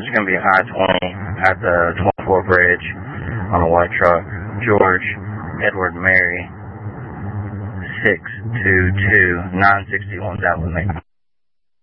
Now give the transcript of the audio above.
it's going to be I-20 at the 24 bridge on a white truck. George, Edward, Mary, 622 961 down with me.